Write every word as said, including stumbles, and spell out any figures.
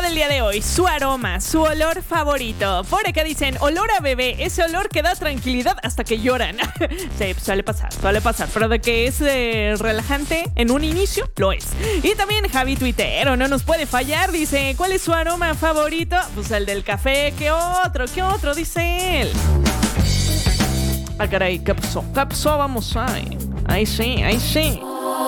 el día de hoy, su aroma, su olor favorito. Por acá dicen, olor a bebé, ese olor que da tranquilidad hasta que lloran. Sí, suele pasar, suele pasar, pero de que es eh, relajante en un inicio, lo es. Y también Javi Tuitero, no nos puede fallar, dice, ¿cuál es su aroma favorito? Pues el del café. ¿Qué otro? ¿Qué otro? Dice él. Ah, caray, ¿qué pasó? ¿Qué pasó? Vamos ahí. Ahí sí, ahí sí.